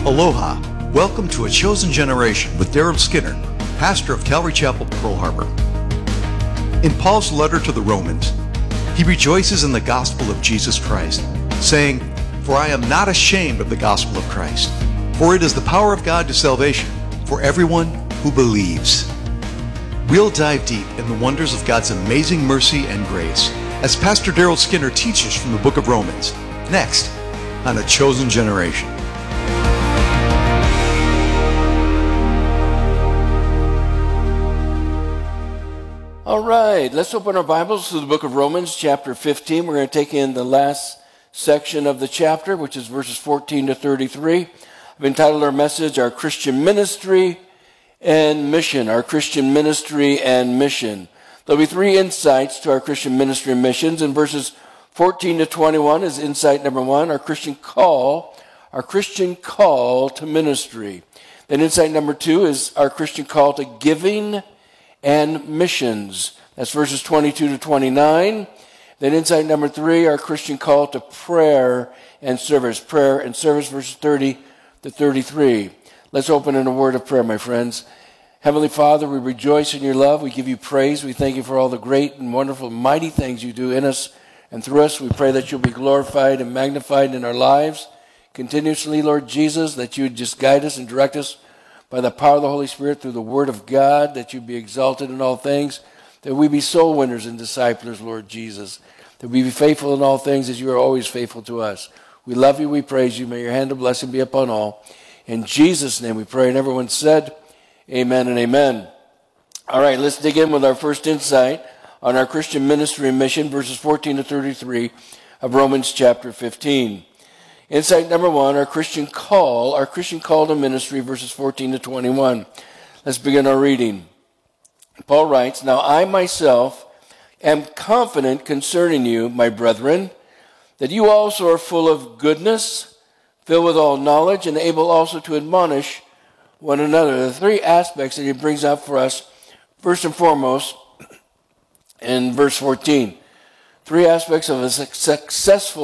Aloha. Welcome to A Chosen Generation with Daryl Skinner, pastor of Calvary Chapel, Pearl Harbor. In Paul's letter to the Romans, he rejoices in the gospel of Jesus Christ, saying, "For I am not ashamed of the gospel of Christ, for it is the power of God to salvation for everyone who believes." We'll dive deep in the wonders of God's amazing mercy and grace as Pastor Daryl Skinner teaches from the book of Romans, next on A Chosen Generation. All right, let's open our Bibles to the book of Romans, chapter 15. We're going to take in the last section of the chapter, which is verses 14 to 33. I've entitled our message, Our Christian Ministry and Mission. Our Christian Ministry and Mission. There'll be three insights to our Christian ministry and missions. In verses 14 to 21 is insight number one, our Christian call to ministry. Then insight number two is our Christian call to giving and missions. That's verses 22 to 29. Then insight number three, our Christian call to prayer and service. Prayer and service, verses 30 to 33. Let's open in a word of prayer, my friends. Heavenly Father, we rejoice in your love. We give you praise. We thank you for all the great and wonderful, mighty things you do in us and through us. We pray that you'll be glorified and magnified in our lives continuously, Lord Jesus, that you would just guide us and direct us by the power of the Holy Spirit through the Word of God, that you be exalted in all things, that we be soul winners and disciplers, Lord Jesus, that we be faithful in all things as you are always faithful to us. We love you, we praise you. May your hand of blessing be upon all. In Jesus' name we pray. And everyone said, amen and amen. All right, let's dig in with our first insight on our Christian ministry and mission, verses 14 to 33 of Romans chapter 15. Insight number one, our Christian call to ministry, verses 14 to 21. Let's begin our reading. Paul writes, "Now I myself am confident concerning you, my brethren, that you also are full of goodness, filled with all knowledge, and able also to admonish one another." The three aspects that he brings up for us, first and foremost, in verse 14. Three aspects of a successful